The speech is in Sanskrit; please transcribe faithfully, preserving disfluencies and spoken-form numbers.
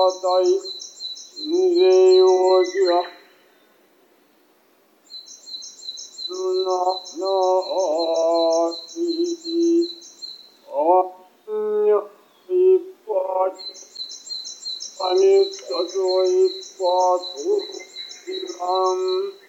大税王子はすななきあんやいっぱいアニスタゾイパトイラン